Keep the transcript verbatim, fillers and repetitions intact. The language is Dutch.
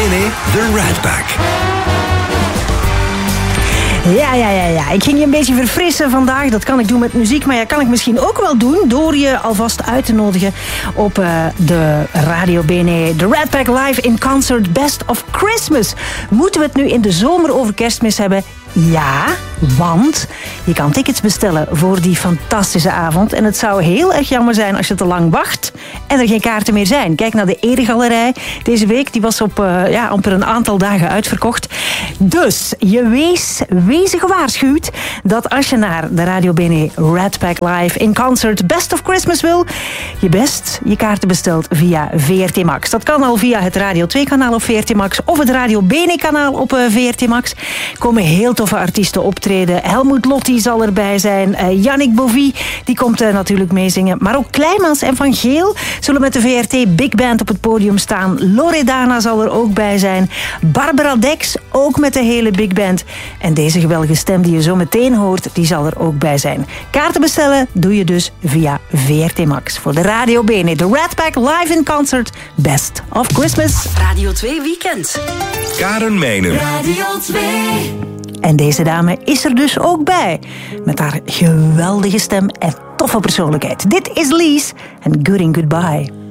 Bene, de Rat Pack. Ja, ja, ja, ja. Ik ging je een beetje verfrissen vandaag. Dat kan ik doen met muziek, maar ja, kan ik misschien ook wel doen door je alvast uit te nodigen op uh, de Radio Bene, de Rat Pack Live in Concert Best of Christmas. Moeten we het nu in de zomer over Kerstmis hebben? Ja, want je kan tickets bestellen voor die fantastische avond. En het zou heel erg jammer zijn als je te lang wacht en er geen kaarten meer zijn. Kijk naar de Eregalerij deze week. Die was op uh, ja, amper een aantal dagen uitverkocht. Dus je wees, wees gewaarschuwd dat als je naar de Radio Bene Rat Pack Live in Concert Best of Christmas wil, je best je kaarten bestelt via V R T Max. Dat kan al via het Radio twee kanaal op V R T Max of het Radio Bene kanaal op uh, V R T Max. Komen heel toffe artiesten optreden. Helmut Lotti zal erbij zijn. Uh, Yannick Bovie, die komt uh, natuurlijk meezingen. Maar ook Kleimans en Van Geel zullen met de V R T Big Band op het podium staan. Loredana zal er ook bij zijn. Barbara Dex, ook met de hele Big Band. En deze geweldige stem die je zo meteen hoort, die zal er ook bij zijn. Kaarten bestellen doe je dus via V R T Max. Voor de Radio Bene, de Rat Pack Live in Concert Best of Christmas. Radio twee Weekend. Karen Mijnen. Radio twee. En deze dame is er dus ook bij. Met haar geweldige stem en toffe persoonlijkheid. Dit is Lies en Good in Goodbye.